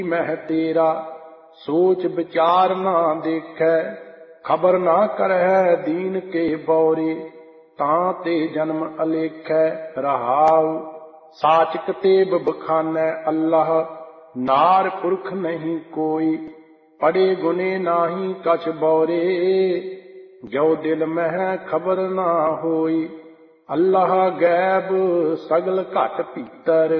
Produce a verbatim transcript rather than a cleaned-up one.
ਮਹਿ ਤੇਰਾ ਸੋਚ ਵਿਚਾਰ ਨਾ ਦੇਖੈ ਖਬਰ ਨਾ ਕਰਹਿ ਦੀਨ ਕੇ ਬੌਰੇ ਤਾਂ ਤੇ ਜਨਮ ਅਲੇਖੈ ਰਹਾਉ ਸਾਚ ਕਤੇਬ ਬਖਾਨੈ ਅੱਲਾਹ ਨਾਰ ਪੁਰਖ ਨਹੀਂ ਕੋਈ ਪੜੇ ਗੁਨੇ ਨਾਹੀ ਕਛ ਬੌਰੇ ਜੋ ਦਿਲ ਮਹਿ ਖਬਰ ਨਾ ਹੋਈ ਅੱਲਾਹ ਗੈਬ ਸਗਲ ਘਟ ਭੀਤਰ